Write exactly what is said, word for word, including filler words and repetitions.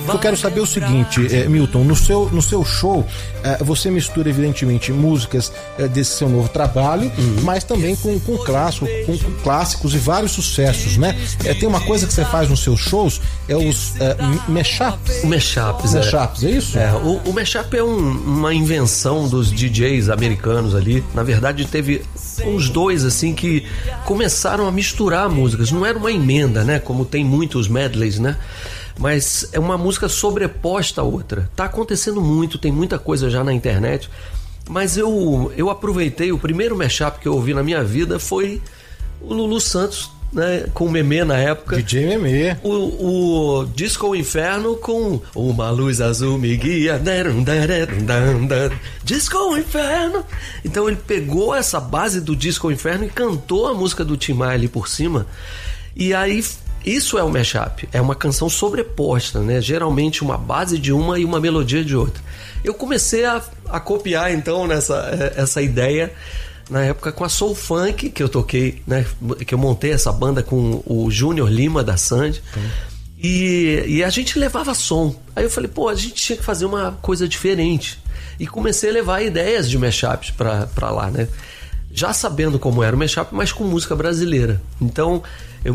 Eu quero saber o seguinte, eh, Milton, no seu, no seu show, eh, você mistura evidentemente músicas eh, desse seu novo trabalho, uhum. mas também com, com, clássico, com, com clássicos e vários sucessos, né? Eh, tem uma coisa que você faz nos seus shows, é os eh, mashups. O mashups, mashups, é. é isso? É, o, o mashup é um, uma invenção dos D Js americanos ali. Na verdade, teve uns dois assim que começaram a misturar músicas. Não era uma emenda, né? Como tem muitos medleys, né? Mas é uma música sobreposta à outra. Tá acontecendo muito, tem muita coisa já na internet. Mas eu, eu aproveitei, o primeiro mashup que eu ouvi na minha vida foi o Lulu Santos, né, com o Memê na época. D J Memê. O, o Disco Inferno com Uma Luz Azul Me Guia. Disco Inferno. Então ele pegou essa base do Disco Inferno e cantou a música do Tim Maia ali por cima. E aí... Isso é o mashup, é uma canção sobreposta, né? Geralmente uma base de uma e uma melodia de outra. Eu comecei a, a copiar então nessa, essa ideia na época com a Soul Funk, que eu toquei, né? Que eu montei essa banda com o Júnior Lima da Sandy. Hum. E, e a gente levava som. Aí eu falei, pô, a gente tinha que fazer uma coisa diferente. E comecei a levar ideias de mashups pra, pra lá, né? Já sabendo como era o mashup, mas com música brasileira. Então...